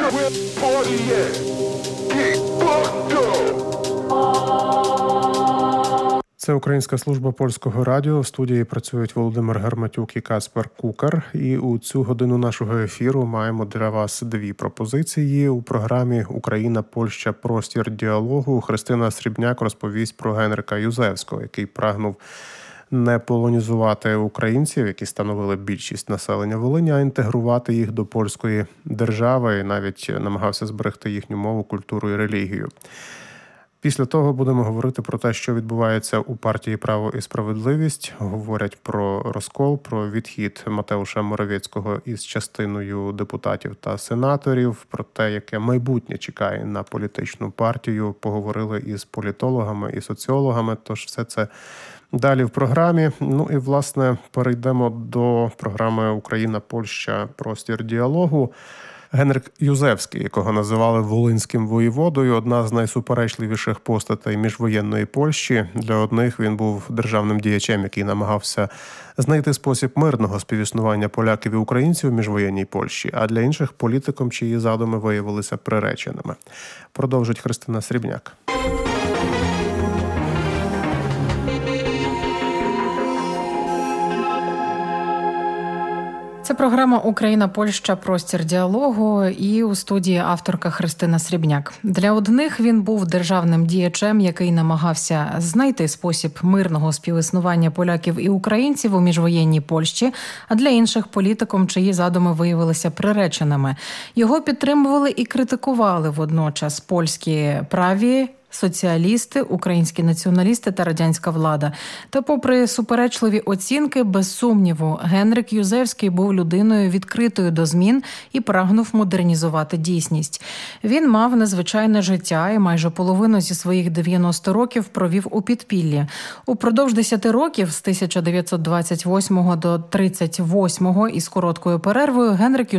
Це Українська служба Польського радіо. В студії працюють Володимир Гарматюк і Каспар Кукар. І у цю годину нашого ефіру маємо для вас дві пропозиції. У програмі «Україна, Польща. Простір діалогу» Христина Срібняк розповість про Генрика Юзевського, який прагнув не полонізувати українців, які становили більшість населення Волині, а інтегрувати їх до польської держави і навіть намагався зберегти їхню мову, культуру і релігію. Після того будемо говорити про те, що відбувається у партії «Право і справедливість». Говорять про розкол, про відхід Матеуша Моровецького із частиною депутатів та сенаторів, про те, яке майбутнє чекає на політичну партію. Поговорили із політологами і соціологами, тож все це далі в програмі. Ну і, власне, перейдемо до програми «Україна, Польща. Простір діалогу». Генрик Юзевський, якого називали волинським воєводою, одна з найсуперечливіших постатей міжвоєнної Польщі. Для одних він був державним діячем, який намагався знайти спосіб мирного співіснування поляків і українців в міжвоєнній Польщі, а для інших – політиком, чиї задуми виявилися приреченими. Продовжить Христина Срібняк. Це програма «Україна, Польща. Простір діалогу» і у студії авторка Христина Срібняк. Для одних він був державним діячем, який намагався знайти спосіб мирного співіснування поляків і українців у міжвоєнній Польщі, а для інших – політиком, чиї задуми виявилися приреченими. Його підтримували і критикували водночас польські праві, соціалісти, українські націоналісти та радянська влада. Та попри суперечливі оцінки, без сумніву, Генрик Юзевський був людиною відкритою до змін і прагнув модернізувати дійсність. Він мав незвичайне життя і майже половину зі своїх 90 років провів у підпіллі. Упродовж 10 років, з 1928 до 1938 із короткою перервою, Генрик